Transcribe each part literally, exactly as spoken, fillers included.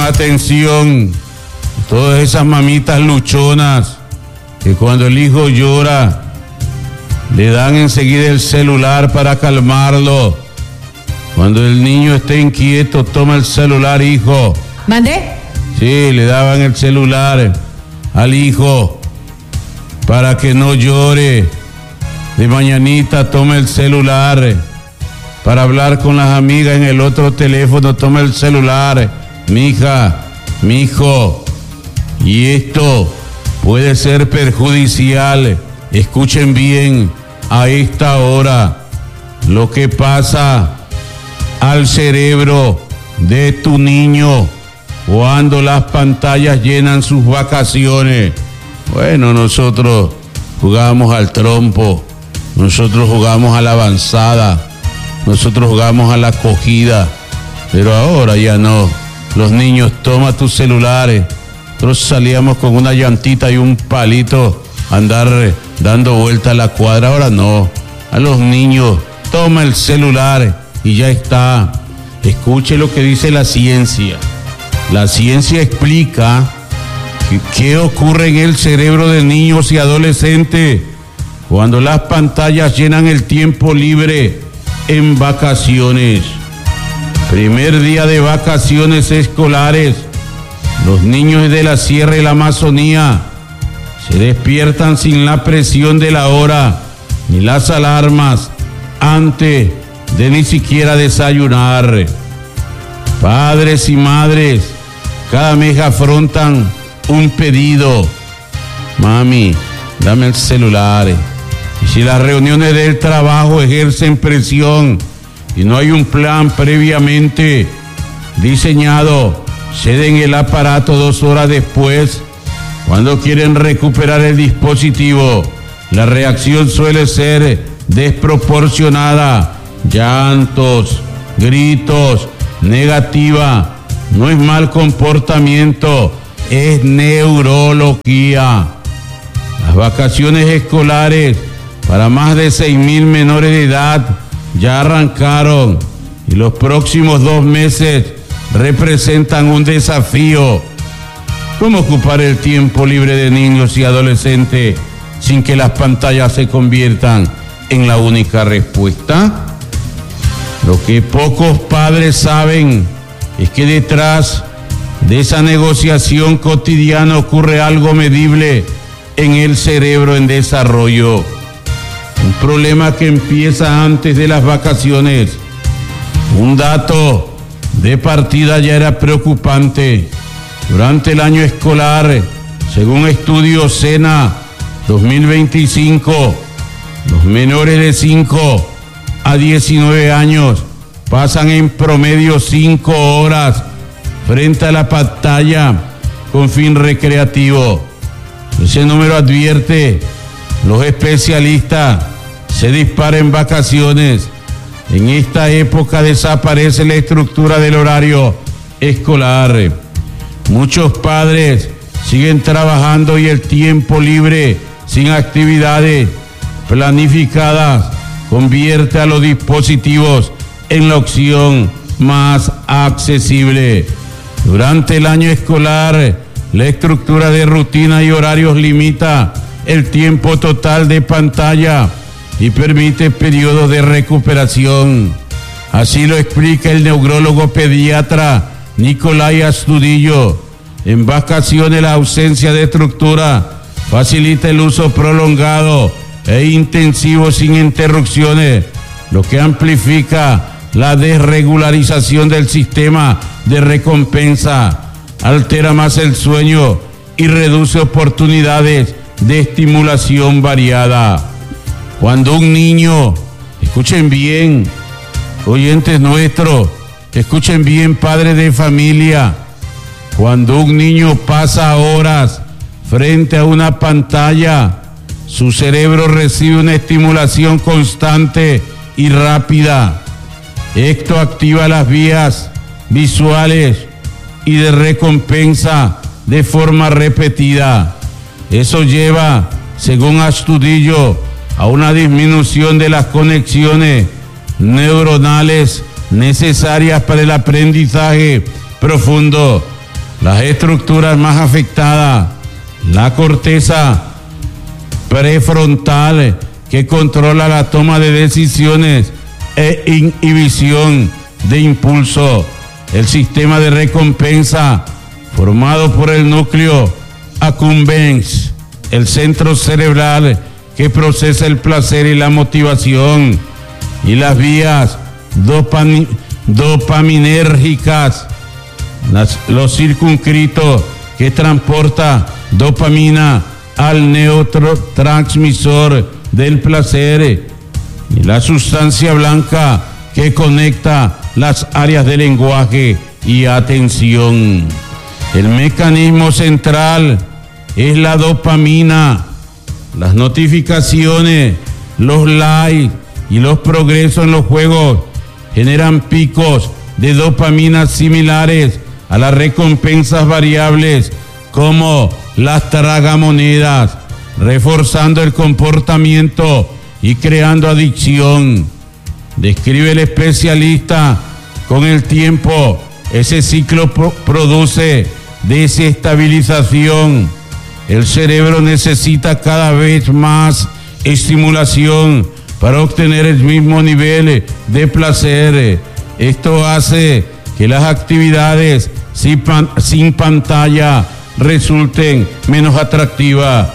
atención todas esas mamitas luchonas que cuando el hijo llora le dan enseguida el celular para calmarlo. Cuando el niño esté inquieto, toma el celular, hijo. ¿Mandé? Sí, le daban el celular al hijo para que no llore. De mañanita toma el celular para hablar con las amigas en el otro teléfono, toma el celular, mija, mijo. Y esto puede ser perjudicial. Escuchen bien a esta hora lo que pasa al cerebro de tu niño cuando las pantallas llenan sus vacaciones. Bueno, nosotros jugamos al trompo, nosotros jugamos a la avanzada, nosotros jugamos a la cogida, pero ahora ya no. Los niños, toma tus celulares. Nosotros salíamos con una llantita y un palito a andar dando vuelta a la cuadra. Ahora no. A los niños, toma el celular y ya está. Escuche lo que dice la ciencia. La ciencia explica que, qué ocurre en el cerebro de niños y adolescentes cuando las pantallas llenan el tiempo libre en vacaciones. Primer día de vacaciones escolares. Los niños de la Sierra y la Amazonía se despiertan sin la presión de la hora ni las alarmas antes de ni siquiera desayunar. Padres y madres cada mes afrontan un pedido. Mami, dame el celular. Y si las reuniones del trabajo ejercen presión y no hay un plan previamente diseñado, ceden el aparato dos horas después. Cuando quieren recuperar el dispositivo, la reacción suele ser desproporcionada. Llantos, gritos, negativa. No es mal comportamiento, es neurología. Las vacaciones escolares para más de seis mil menores de edad ya arrancaron y los próximos dos meses representan un desafío. ¿Cómo ocupar el tiempo libre de niños y adolescentes sin que las pantallas se conviertan en la única respuesta? Lo que pocos padres saben es que detrás de esa negociación cotidiana ocurre algo medible en el cerebro en desarrollo. Un problema que empieza antes de las vacaciones. Un dato de partida ya era preocupante. Durante el año escolar, según estudio SENA dos mil veinticinco, los menores de cinco a diecinueve años pasan en promedio cinco horas frente a la pantalla con fin recreativo. Ese número advierte los especialistas se dispara en vacaciones. En esta época desaparece la estructura del horario escolar. Muchos padres siguen trabajando y el tiempo libre sin actividades planificadas convierte a los dispositivos en la opción más accesible. Durante el año escolar, la estructura de rutina y horarios limita el tiempo total de pantalla y permite periodos de recuperación. Así lo explica el neurólogo pediatra Nicolai Astudillo. En vacaciones la ausencia de estructura facilita el uso prolongado e intensivo sin interrupciones, lo que amplifica la desregularización del sistema de recompensa, altera más el sueño y reduce oportunidades de estimulación variada. Cuando un niño, escuchen bien, oyentes nuestros, escuchen bien, padres de familia, cuando un niño pasa horas frente a una pantalla, su cerebro recibe una estimulación constante y rápida. Esto activa las vías visuales y de recompensa de forma repetida. Eso lleva, según Astudillo, a una disminución de las conexiones neuronales necesarias para el aprendizaje profundo las estructuras más afectadas, la corteza prefrontal, que controla la toma de decisiones e inhibición de impulso, el sistema de recompensa, formado por el núcleo accumbens, el centro cerebral que procesa el placer y la motivación, y las vías dopam- dopaminérgicas, las, los circunscritos que transporta dopamina al neurotransmisor del placer, y la sustancia blanca que conecta las áreas de lenguaje y atención. El mecanismo central es la dopamina. Las notificaciones, los likes y los progresos en los juegos generan picos de dopamina similares a las recompensas variables como las tragamonedas, reforzando el comportamiento y creando adicción. Describe el especialista: con el tiempo, ese ciclo pro- produce desestabilización. El cerebro necesita cada vez más estimulación para obtener el mismo nivel de placer. Esto hace que las actividades sin, pan- sin pantalla resulten menos atractivas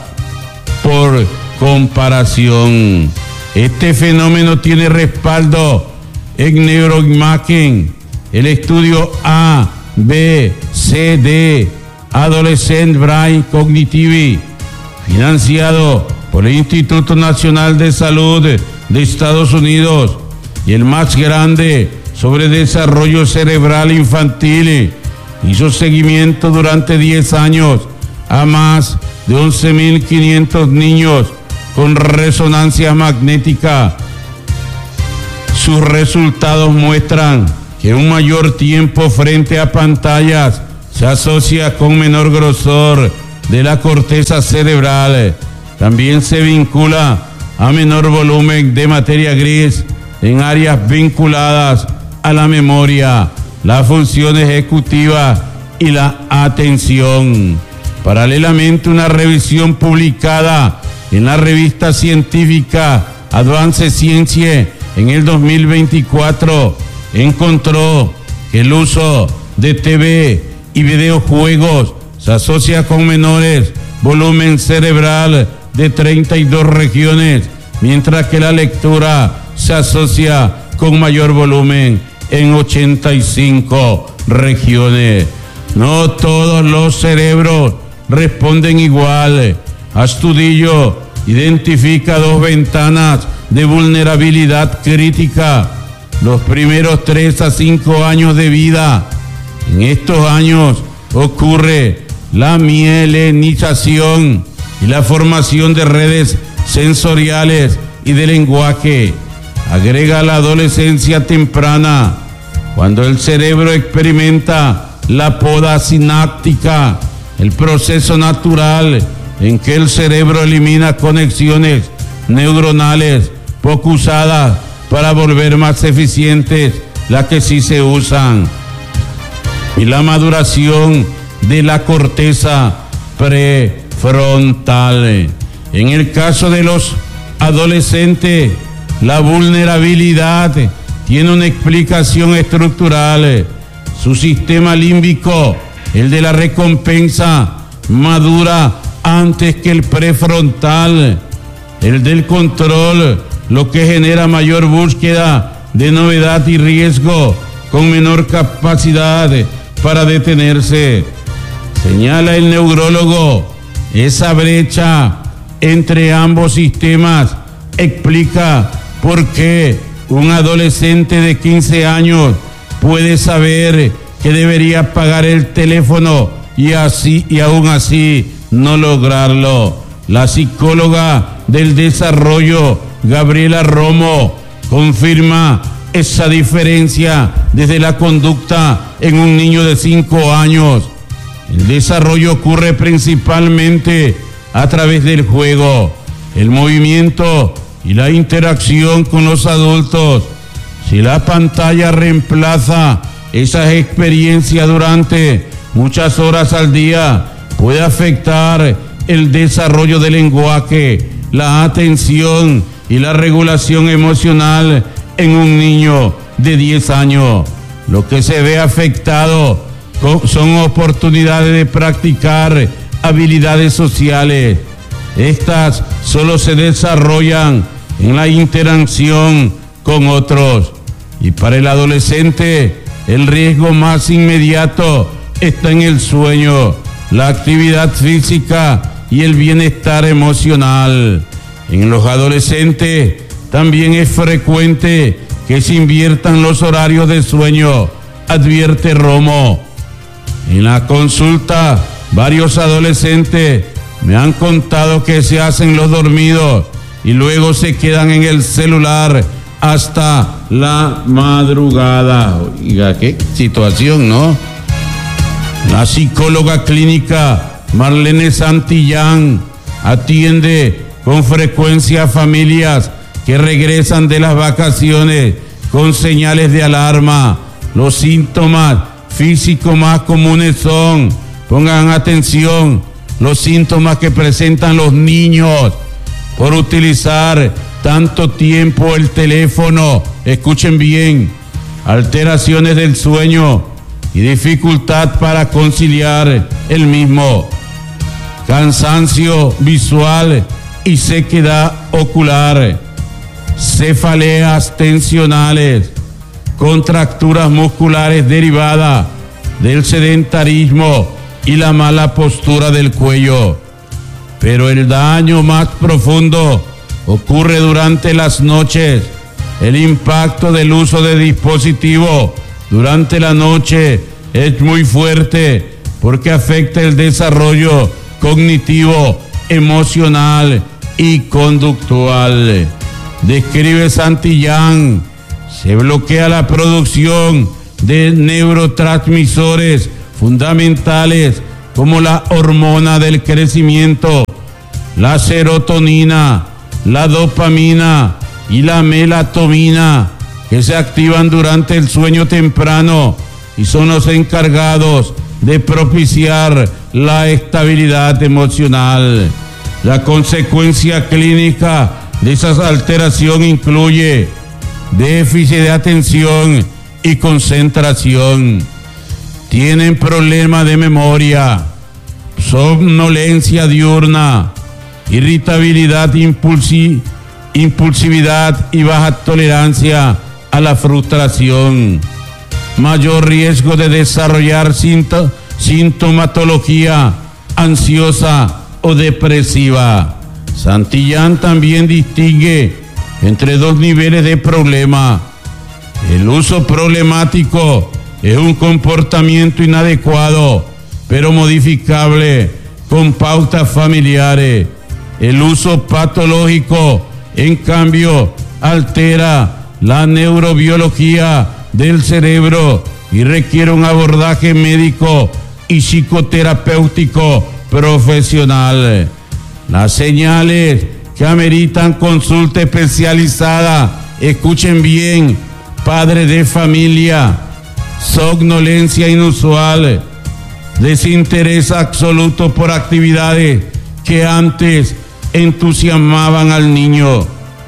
por comparación. Este fenómeno tiene respaldo en neuroimagen. El estudio A B C D Adolescent Brain Cognitive, financiado por el Instituto Nacional de Salud de Estados Unidos, y el más grande sobre desarrollo cerebral infantil, hizo seguimiento durante diez años a más de once mil quinientos niños con resonancia magnética. Sus resultados muestran que un mayor tiempo frente a pantallas se asocia con menor grosor de la corteza cerebral. También se vincula a menor volumen de materia gris en áreas vinculadas a la memoria, la función ejecutiva y la atención. Paralelamente, una revisión publicada en la revista científica Advanced Science en el dos mil veinticuatro encontró que el uso de T V y videojuegos se asocia con menores volumen cerebral de treinta y dos regiones, mientras que la lectura se asocia con mayor volumen en ochenta y cinco regiones. No todos los cerebros responden igual. Astudillo identifica dos ventanas de vulnerabilidad crítica: los primeros tres a cinco años de vida. En estos años ocurre la mielinización y la formación de redes sensoriales y de lenguaje. Agrega la adolescencia temprana, cuando el cerebro experimenta la poda sináptica, el proceso natural en que el cerebro elimina conexiones neuronales poco usadas para volver más eficientes las que sí se usan. Y la maduración de la corteza prefrontal. En el caso de los adolescentes, la vulnerabilidad tiene una explicación estructural. Su sistema límbico, el de la recompensa, madura antes que el prefrontal, el del control, lo que genera mayor búsqueda de novedad y riesgo, con menor capacidad para detenerse. Señala el neurólogo: esa brecha entre ambos sistemas explica por qué un adolescente de quince años puede saber que debería pagar el teléfono y así y aún así no lograrlo. La psicóloga del desarrollo, Gabriela Romo, confirma esa diferencia desde la conducta en un niño de cinco años. El desarrollo ocurre principalmente a través del juego, el movimiento y la interacción con los adultos. Si la pantalla reemplaza esas experiencias durante muchas horas al día puede afectar el desarrollo del lenguaje, la atención y la regulación emocional en un niño de diez años. Lo que se ve afectado son oportunidades de practicar habilidades sociales. Estas solo se desarrollan en la interacción con otros. Y para el adolescente, el riesgo más inmediato está en el sueño, la actividad física y el bienestar emocional. En los adolescentes también es frecuente que se inviertan los horarios de sueño, advierte Romo. En la consulta, varios adolescentes me han contado que se hacen los dormidos y luego se quedan en el celular hasta la madrugada. Oiga, qué situación, ¿no? La psicóloga clínica Marlene Santillán atiende con frecuencia a familias que regresan de las vacaciones con señales de alarma. Los síntomas físicos más comunes son, pongan atención, los síntomas que presentan los niños por utilizar tanto tiempo el teléfono. Escuchen bien: alteraciones del sueño y dificultad para conciliar el mismo, cansancio visual y sequedad ocular, cefaleas tensionales, contracturas musculares derivadas del sedentarismo y la mala postura del cuello. Pero el daño más profundo ocurre durante las noches. El impacto del uso de dispositivos durante la noche es muy fuerte porque afecta el desarrollo cognitivo, emocional y conductual. Describe Santillán: se bloquea la producción de neurotransmisores fundamentales como la hormona del crecimiento, la serotonina, la dopamina y la melatonina, que se activan durante el sueño temprano y son los encargados de propiciar la estabilidad emocional. La consecuencia clínica de esa alteración incluye déficit de atención y concentración. Tienen problemas de memoria, somnolencia diurna, irritabilidad, impulsi- impulsividad y baja tolerancia a la frustración. Mayor riesgo de desarrollar sint- sintomatología ansiosa o depresiva. Santillán también distingue entre dos niveles de problema. El uso problemático es un comportamiento inadecuado, pero modificable con pautas familiares. El uso patológico, en cambio, altera la neurobiología del cerebro y requiere un abordaje médico y psicoterapéutico profesional. Las señales que ameritan consulta especializada, escuchen bien, padres de familia: somnolencia inusual, desinterés absoluto por actividades que antes entusiasmaban al niño,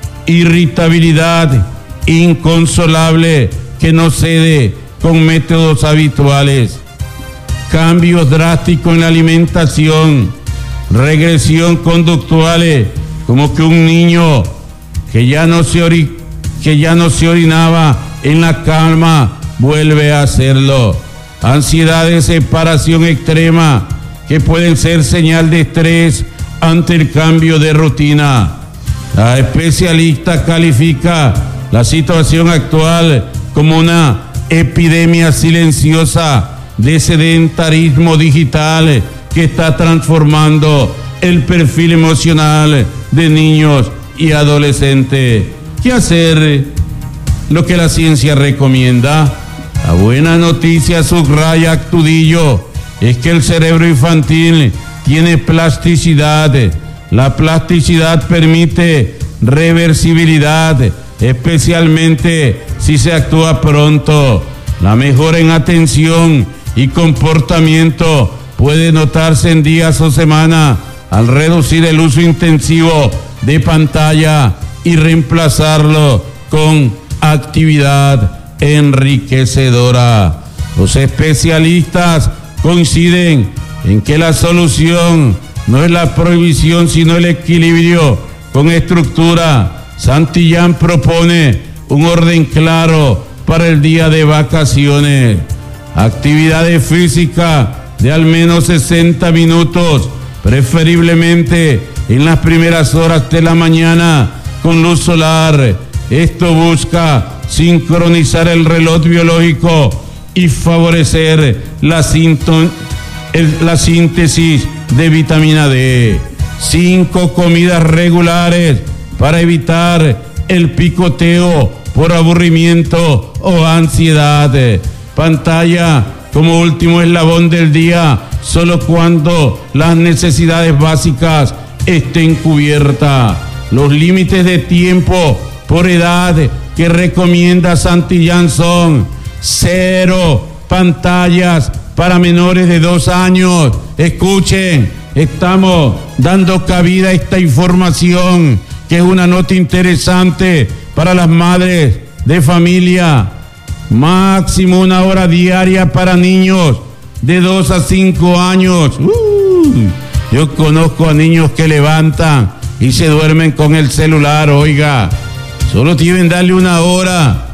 irritabilidad inconsolable que no cede con métodos habituales, cambios drásticos en la alimentación, regresión conductuales, como que un niño que ya no se ori- que ya no se orinaba en la cama vuelve a hacerlo, ansiedad de separación extrema que pueden ser señal de estrés ante el cambio de rutina. La especialista califica la situación actual como una epidemia silenciosa de sedentarismo digital que está transformando el perfil emocional de niños y adolescentes. ¿Qué hacer? Lo que la ciencia recomienda. La buena noticia, subraya Astudillo, es que el cerebro infantil tiene plasticidad. La plasticidad permite reversibilidad, especialmente si se actúa pronto. La mejora en atención y comportamiento puede notarse en días o semanas al reducir el uso intensivo de pantalla y reemplazarlo con actividad enriquecedora. Los especialistas coinciden en que la solución no es la prohibición, sino el equilibrio con estructura. Santillán propone un orden claro para el día de vacaciones. Actividades físicas de al menos sesenta minutos, preferiblemente en las primeras horas de la mañana con luz solar. Esto busca sincronizar el reloj biológico y favorecer la, sinton, el, la síntesis de vitamina D. Cinco comidas regulares para evitar el picoteo por aburrimiento o ansiedad. Pantalla como último eslabón del día, solo cuando las necesidades básicas estén cubiertas. Los límites de tiempo por edad que recomienda Santillán son cero pantallas para menores de dos años. Escuchen, estamos dando cabida a esta información, que es una nota interesante para las madres de familia. Máximo una hora diaria para niños de dos a cinco años. Uh, yo conozco a niños que levantan y se duermen con el celular, oiga. Solo deben darle una hora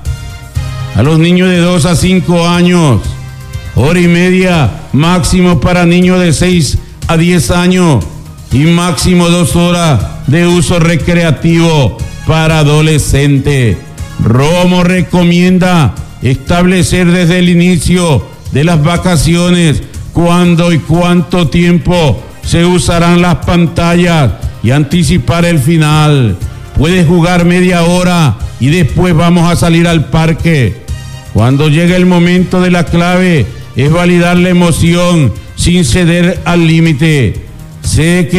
a los niños de dos a cinco años. Hora y media máximo para niños de seis a diez años. Y máximo dos horas de uso recreativo para adolescentes. Romo recomienda establecer desde el inicio de las vacaciones cuándo y cuánto tiempo se usarán las pantallas y anticipar el final. Puedes jugar media hora y después vamos a salir al parque. Cuando llegue el momento de la clave es validar la emoción sin ceder al límite. Sé que